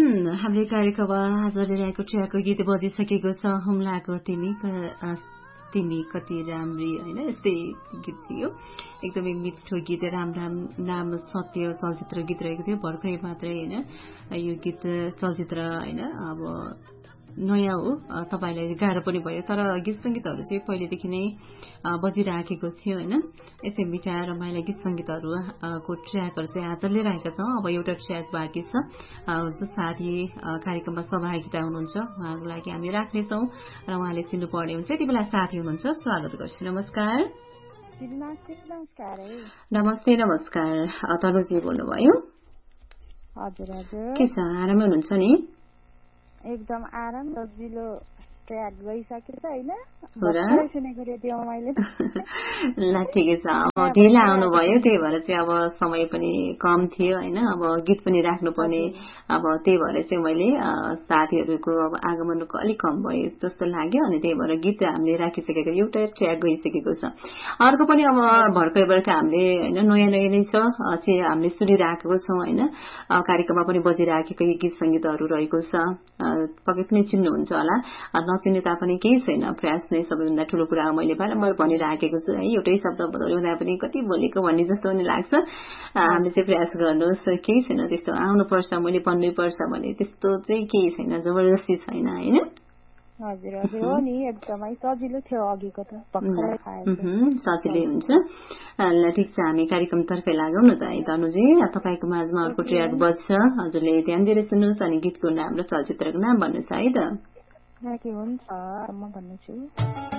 हाम्रो कार्यक्रममा आज लिएको ट्र्याकको गीत बजिसकेको छ। हुम्लाको तिमी कति राम्री होइन, यस्तै गीत थियो। एकदमै मिठो गीत, राम राम नाम सत्य चलचित्र गीत रहेको थियो। भर्खरै मात्रै होइन यो गीत चलचित्र होइन अब नयाँ हो, तपाईँलाई गाह्रो पनि भयो, तर गीत सङ्गीतहरू चाहिँ पहिलेदेखि नै बजिराखेको थियो होइन। यसै मिठा रमाइला गीत सङ्गीतहरूको ट्र्याकहरू चाहिँ आज लिएर आएका छौँ। अब एउटा ट्र्याक बाँकी छ, जो साथी कार्यक्रममा सहभागिता हुनुहुन्छ उहाँहरूको लागि हामी राख्नेछौँ र उहाँले चिन्नुपर्ने हुन्छ। यति बेला साथी हुनुहुन्छ, स्वागत गर्छु। नमस्कार। नमस्ते। नमस्कार, तनुजी बोल्नुभयो? हजुर हजुर। के छ, आरामै हुनुहुन्छ नि? एकदम आराम, सजिलो ट्र्याक गइसकेछ होइन। ल ठिकै छ, अब ढिला आउनुभयो, त्यही भएर चाहिँ अब समय पनि कम थियो होइन। अब गीत पनि राख्नुपर्ने, अब त्यही भएर चाहिँ मैले साथीहरूको अब आगमनको अलिक कम भयो जस्तो लाग्यो, अनि त्यही भएर गीत हामीले राखिसकेको एउटा ट्र्याक गइसकेको छ। अर्को पनि अब भर्खर हामीले होइन नयाँ नयाँ नै छ, हामीले सुनिराखेको छौँ होइन। कार्यक्रममा पनि बजिराखेको गीत सङ्गीतहरू रहेको छ, पक्कै पनि चिन्नुहुन्छ होला। नचिन्ने तापनि केही छैन, प्रयास नै सबैभन्दा ठुलो कुरा हो। मैले बारम्बार भनिराखेको छु है, एउटै शब्द बदल्दा पनि कति बोलेको भन्ने जस्तो पनि लाग्छ। हामीले चाहिँ प्रयास गर्नुहोस्, केही छैन त्यस्तो। आउनुपर्छ, मैले भन्नै पर्छ भने त्यस्तो चाहिँ केही छैन, जबरजस्ती छैन होइन। हजुर हजुर, हो नि, एकदमै सजिलो थियो अघिको त, सजिलै हुन्छ। ल ठिक छ, हामी कार्यक्रमतर्फै लागौँ न त है तनुजी। तपाईँको माझमा अर्को ट्र्याक बज्छ, हजुरले ध्यान दिएर सुन्नुहोस्, अनि गीतको नाम र चलचित्रको नाम भन्नुहोस् है त। हुन्छ, म भन्नेछु।